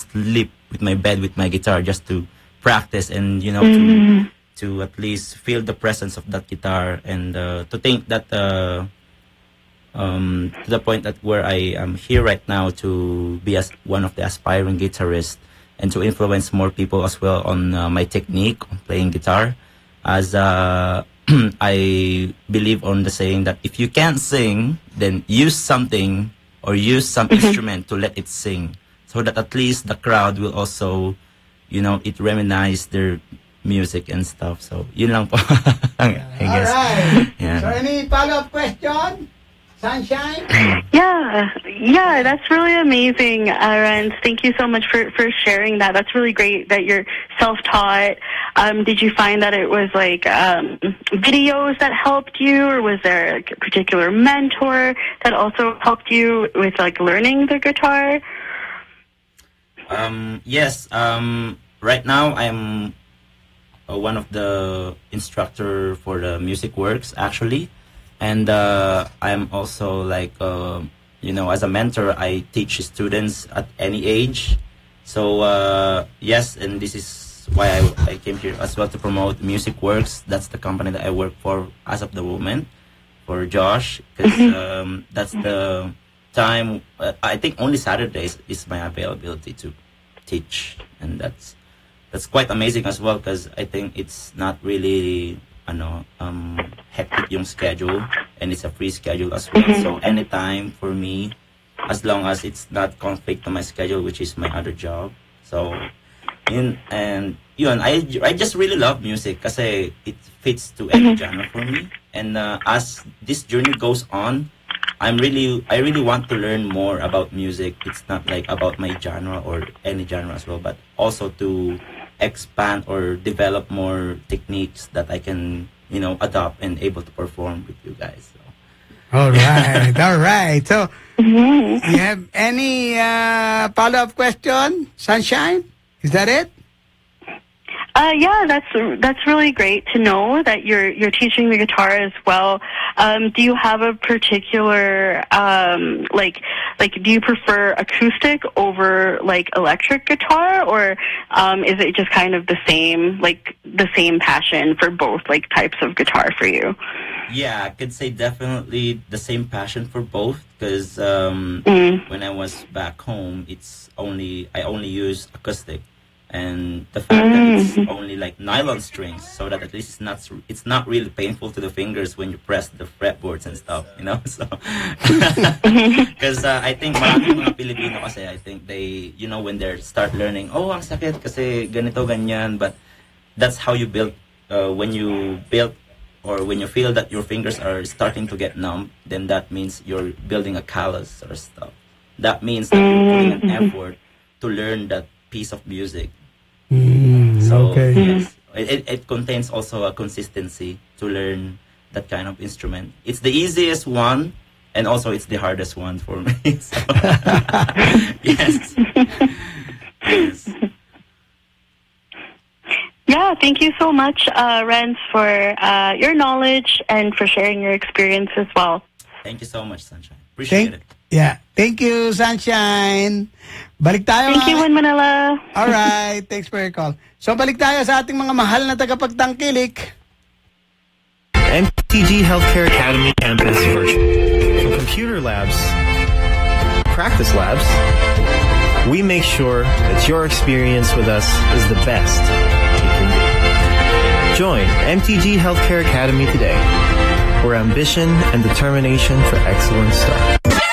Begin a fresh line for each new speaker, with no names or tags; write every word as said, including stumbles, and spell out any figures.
sleep with my bed with my guitar just to practice and you know
Mm-hmm.
to to at least feel the presence of that guitar and uh, to think that uh, um, to the point that where I am here right now to be as one of the aspiring guitarists and to influence more people as well on uh, my technique on playing guitar, as uh, I believe on the saying that if you can't sing, then use something or use some instrument to let it sing, so that at least the crowd will also, you know, it reminisce their music and stuff. So yun lang po. I guess.
Alright.
Yeah.
So any follow-up question? Sunshine?
Yeah, yeah, that's really amazing, uh, Renz. Thank you so much for, for sharing that. That's really great that you're self-taught. Um, did you find that it was like um, videos that helped you, or was there a particular mentor that also helped you with like learning the guitar?
Um, yes. Um, right now I'm uh, one of the instructor for the Music Works actually. And uh, I'm also like, uh, you know, as a mentor, I teach students at any age. So, uh, yes, and this is why I, I came here as well to promote Music Works. That's the company that I work for as of the moment, for Josh, because um, that's the time, uh, I think only Saturdays is my availability to teach. And that's, that's quite amazing as well, because I think it's not really... ano, um, hectic yung schedule, and it's a free schedule as well. So anytime for me, as long as it's not conflict to my schedule, which is my other job. So, yun, and yun, I, I just really love music kasi it fits to any genre for me. And uh, as this journey goes on, I'm really, I really want to learn more about music. It's not like about my genre or any genre as well, but also to expand or develop more techniques that I can, you know, adopt and able to perform with you guys. So.
All right, all right. So, you have any uh, follow-up question, Sunshine? Is that it?
Uh, yeah, that's that's really great to know that you're you're teaching the guitar as well. Um, do you have a particular um, like like do you prefer acoustic over like electric guitar, or um, is it just kind of the same like the same passion for both like types of guitar for you?
Yeah, I could say definitely the same passion for both, because um,
Mm.
when I was back home, it's only I only use acoustic. And the fact that it's only like nylon strings, so that at least it's not it's not really painful to the fingers when you press the fretboards and stuff, you know. So because uh, I think maraming mga Pilipino kasi I think they, you know, when they start learning, oh ang sakit kasi ganito ganyan, but that's how you build uh, when you build or when you feel that your fingers are starting to get numb, then that means you're building a callus or stuff. That means that you're putting an effort to learn that piece of music.
Mm,
So
okay.
yes, it, it contains also a consistency to learn that kind of instrument. It's the easiest one, and also it's the hardest one for me. So, yes. Yes.
Yeah, thank you so much, uh, Renz, for uh, your knowledge and for sharing your experience as well.
Thank you so much, Sunshine. Appreciate
Thank,
it.
yeah. Thank you, Sunshine. Balik tayo.
Thank you, Win Manila.
Alright, thanks for your call. So balik tayo sa ating mga mahal na tagapagtangkilik.
M T G Healthcare Academy Campus version. From computer labs, practice labs, we make sure that your experience with us is the best it can be. Join M T G Healthcare Academy today, where ambition and determination for excellence start.